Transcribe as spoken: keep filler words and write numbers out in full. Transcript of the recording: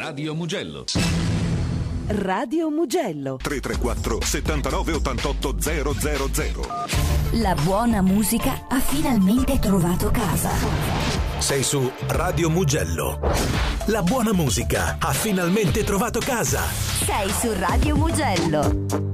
Radio Mugello. Radio Mugello tre tre quattro settantanove ottantotto zero zero zero. La buona musica ha finalmente trovato casa. Sei su Radio Mugello. La buona musica ha finalmente trovato casa. Sei su Radio Mugello.